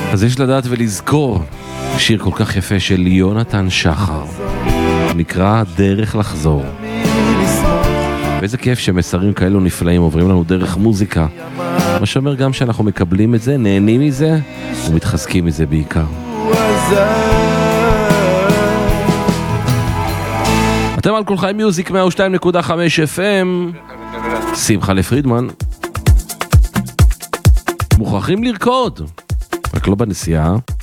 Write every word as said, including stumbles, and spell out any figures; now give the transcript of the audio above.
אז יש לדעת ולזכור שיר כל כך יפה של יונתן שחר, נקרא דרך לחזור. ואיזה כיף שמסרים כאלו נפלאים עוברים לנו דרך מוזיקה, מה שאומר גם שאנחנו מקבלים את זה, נהנים מזה ומתחזקים מזה בעיקר. אתם על כל חי מיוזיק מאה ושתיים נקודה חמש אף אם. שמחה לפרידמן. מוכרחים לרקוד, רק לא בנסיעה.